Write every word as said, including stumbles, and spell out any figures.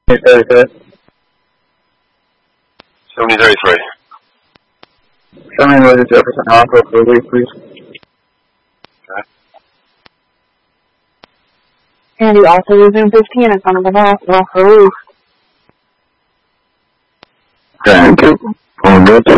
thirty-three. seventy thirty-three. Somebody knows the Jefferson Hospital for a week, please. Okay. And you also resume fifteen in front of the hospital for a week. Thank you. All good.